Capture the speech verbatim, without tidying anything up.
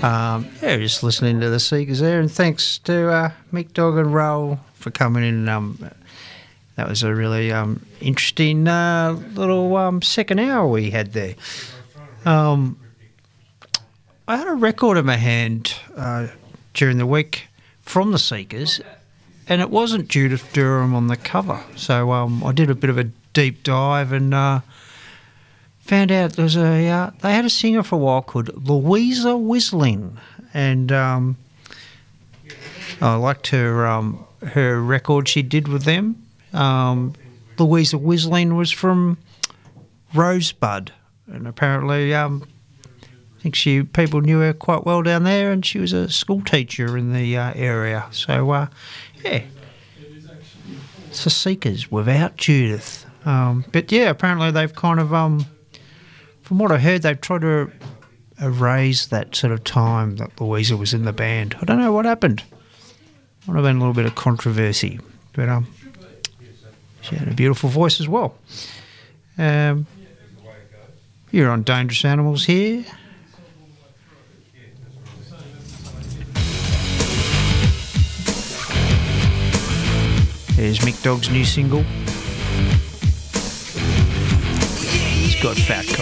Um, yeah, just listening to the Seekers there, and thanks to uh, Mick Dog and Roll for coming in. Um, that was a really um, interesting uh, little um, second hour we had there. Um, I had a record in my hand uh, during the week from the Seekers, and it wasn't Judith Durham on the cover. So um, I did a bit of a deep dive and uh, found out there was a uh, they had a singer for a while called Louisa Whistling, and um, I liked her um, her record she did with them. Um, Louisa Whistling was from Rosebud, and apparently um, I think she people knew her quite well down there, and she was a school teacher in the uh, area. So uh, yeah, it's the Seekers without Judith. Um, but yeah, apparently they've kind of um. From what I heard, they've tried to erase that sort of time that Louisa was in the band. I don't know what happened. Might have been a little bit of controversy, but um, she had a beautiful voice as well. Um, you're on Dangerous Animals here. There's Mick Dog's new single. He's got Fat Car.